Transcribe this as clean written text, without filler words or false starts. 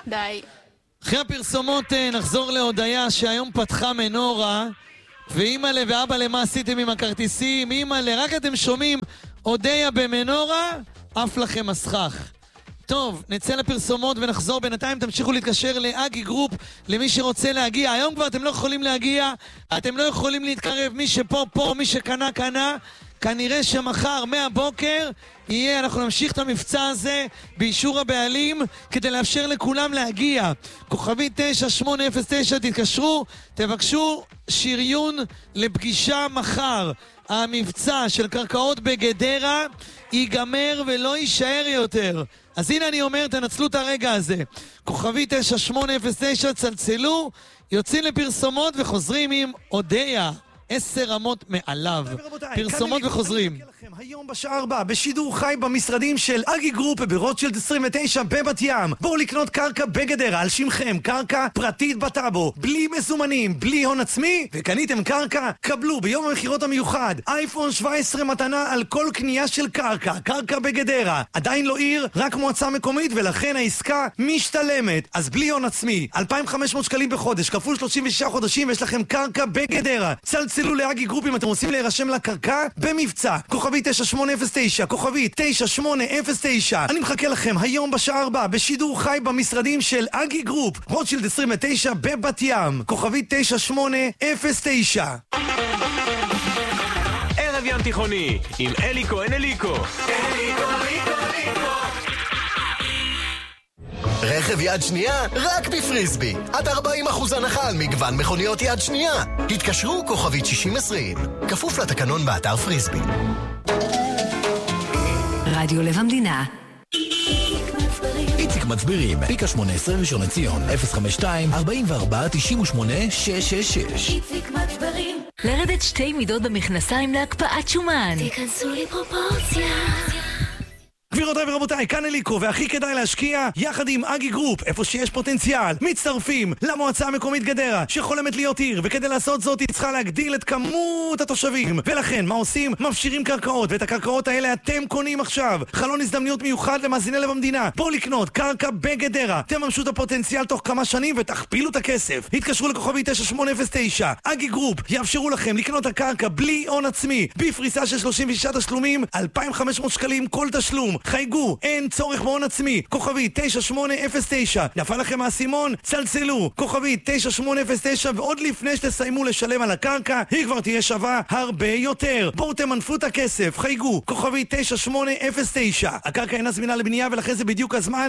די. אחרי הפרסומות נחזור להודיה שהיום פתחה מנורה, ואימא'לה ואבא'לה מה עשיתם עם הכרטיסים? אימא'לה, רק אתם שומעים הודיה במנורה, אף לכם מסכך. טוב, נצא לפרסומות ונחזור. בינתיים תמשיכו להתקשר לאגי גרופ למי שרוצה להגיע. היום כבר אתם לא יכולים להגיע, אתם לא יכולים להתקרב. מי שפה פה, מי שקנה קנה. כנראה שמחר מהבוקר יהיה, אנחנו נמשיך את המבצע הזה באישור הבעלים כדי לאפשר לכולם להגיע. כוכבי 9809, תתקשרו, תבקשו שריון לפגישה מחר. המבצע של קרקעות בגדרה ייגמר ולא יישאר יותר. אז הנה אני אומר, תנצלו את הרגע הזה. כוכבי 9809, צלצלו, יוצאים לפרסומות וחוזרים עם הודיה. 10 רמות מעליו. פרסומות וחוזרים. היום בשעה 4 בשידור חי במשרדים של אגי גרופ ברוטשילד 29 בבת ים. בואו לקנות קרקע בגדרה על שמכם, קרקע פרטית בטאבו, בלי מזומנים, בלי הון עצמי, וקניתם קרקע, קבלו ביום המחירות המיוחד אייפון 17 מתנה על כל קנייה של קרקע. קרקע בגדרה, עדיין לא עיר, רק מועצה מקומית, ולכן העסקה משתלמת. אז בלי הון עצמי, 2,500 שקלים בחודש כפול 36 חודשים, ויש לכם קרקע בגדרה. צלצלו לאגי גרופ אם אתם רוצים להירשם לקרקע במבצע. כוכבי 9809, כוכבי 9809. אני מחכה לכם היום בשעה 4 בשידור חי במשרדים של אגי גרופ, רוטשילד 29 בבת ים. כוכבי 9809. ערב ים תיכוני עם אלי כהן אליקו. רכב יד שנייה רק בפריסבי. עד 40% הנחה על מגוון מכוניות יד שנייה. התקשרו כוכבית 6020. כפוף לתקנון באתר פריסבי. רדיו לב המדינה. איציק מצבירים, פיקה 18 ראשון לציון, 052-44-98-666. איציק מצבירים. לרדת 2 מידות במכנסיים להקפאת שומן. תיכנסו לפרופורציה. גבירותיי ורבותיי, כאן אליקו, והכי כדאי להשקיע יחד עם אגי גרופ, איפה שיש פוטנציאל. מצטרפים למועצה המקומית גדרה, שחולמת להיות עיר, וכדי לעשות זאת היא צריכה להגדיל את כמות התושבים. ולכן, מה עושים? מפשירים קרקעות, ואת הקרקעות האלה אתם קונים עכשיו. חלון הזדמנויות מיוחד למאזיני לב המדינה. בואו לקנות קרקע בגדרה. תממשו את הפוטנציאל תוך כמה שנים ותכפילו את הכסף. התקשרו לכוכבי 9809. אגי גרופ יאפשרו לכם לקנות הקרקע בלי הון עצמי, בפריסה של 36 תשלומים, 2,500 שקלים כל תשלום. חייגו, אין צורך בהון עצמי. כוכבי 9809. נפל לכם האסימון? צלצלו. כוכבי 9809, ועוד לפני שתסיימו לשלם על הקרקע, היא כבר תהיה שווה הרבה יותר. בואו תמנפו את הכסף. חייגו. כוכבי 9809. הקרקע אינה זמינה לבנייה, ולכן זה בדיוק הזמן